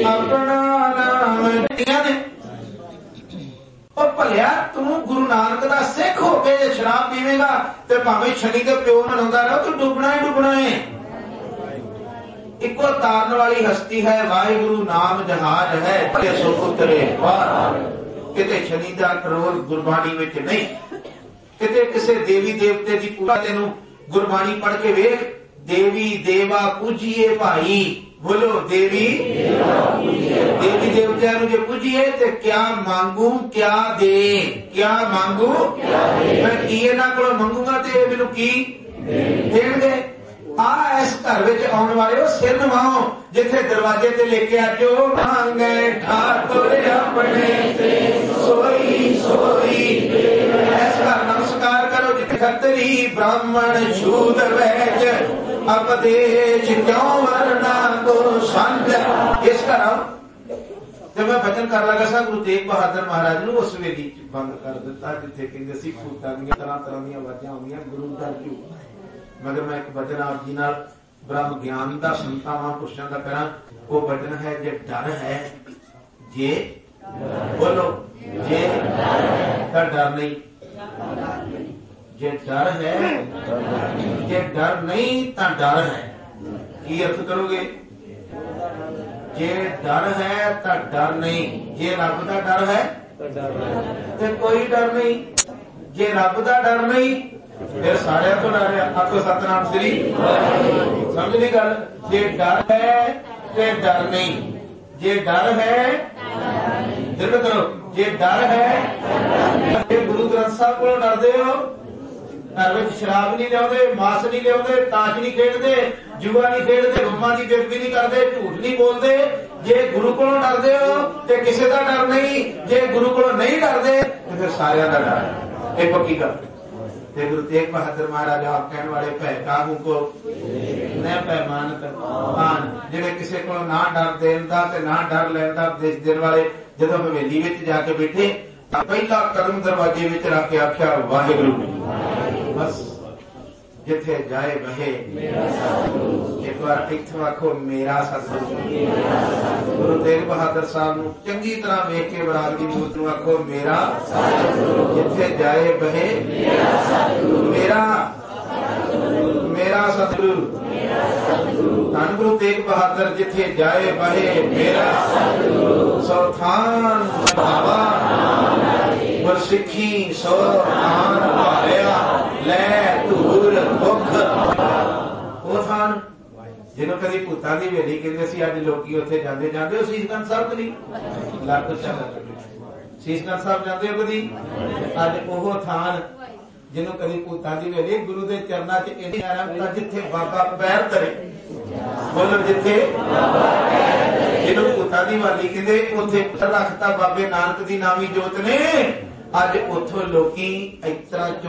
अपना नाम ने भलिया तू गुरु नानक दा सिख हो के जे शराब पीवेगा तो भावें शनि के प्यो मनाउंदा रहो तू डुबना ही डुबना है। इको तारन वाली हस्ती है वाहिगुरु नाम जहाज है भले सुख उतरे किते शनि दा रोल गुरबाणी विच नहीं किते किसे देवी देवते की पूजा तेनू गुरबाणी पढ़ के वेख देवी देवा पूजिए भाई बोलो देवी देवी देवतिया जो पूजिए तो क्या मांगू क्या दे क्या मांगू मैं की इन्हां कोलों मंगूंगा तो मैनू की देणगे। आ इस घर विच आउण वाले सिर नवाओ जिथे दरवाजे ते लेके आजो मांगे ठाकुर अपने से सोई सोई ऐसा नमस्कार करो जिथे खत्री ब्राह्मण शूद्र वैश्य अपदेश क्यों वरना को संग इस तरह जब मैं भजन कर लगा सा गुरु तेग बहादुर महाराज ने उस वेदी बंद कर दिता जिथे कहते सी भूतां दी तरह तरह दी आवाज़ां आउंदियां गुरु दा क्यों मगर मैं एक भजन आप जी नाल ब्रह्म ज्ञान का संतां महापुरुषां दा करा वो भजन है जे डर है जे बोलो जे डर नहीं जे डर है जे डर नहीं तो डर है की अर्थ करोगे जे डर है तो डर नहीं जे रब का डर है तो कोई डर नहीं जे रब का डर नहीं फिर सारे तो डर है आखो सतनाम श्री समझ नहीं गल जे डर है तो डर नहीं जे डर है दृढ़ करो जे डर है गुरु ग्रंथ साहब को डरते हो घर में शराब नहीं लिया मास नहीं लिया ताश नहीं खेडते जुआ नहीं खेडते गुम्मा की बेदबी नहीं करते झूठ नहीं बोलते जे गुरु को डरते हो तो किसी का डर नहीं जे गुरु को नहीं डरते तो फिर सारे का डर है ये पक्की गल। गुरु तेग बहादुर महाराज आप कहने वाले भय काहू को न पैमान मान जिन्हें किसी को ना डर देना ना डर लेना उपदेश देने वाले जब हवेली में जाके बैठे पहला कदम दरवाजे में रख के आख्या वाहिगुरु बस जिथे जाए बहे एक बार इत्थों आखो मेरा सतगुरु गुरु तेग बहादुर साहब नूं चंगी तरह वेख के बराग की मूर्त नूं आखो मेरा जिथे जाए बहे मेरा मेरा सतगुरु धन गुरु तेग बहादुर जिथे जाए बहे मेरा सो थान भावा गुरसिखी सो थान भाया लै धूर दुख वो थान जिन्हों कभी भूतां दी हवेली कहते सी अज लोग उत्थे जाते जाते शीशगंज साहब कदी लग शीशगंज साहब जाते हो कदी अज वो थान जिन्हों कभी भूतां दी हवेली गुरु के चरणों च इन्नी आराम जिथे बाबा पैर धरे बोलो जिथे जिन्हों भूतां दी हवेली कहते उत्थे रखता बाबे नानक दी नामी जोत ने अज उथों लोकी इस तरह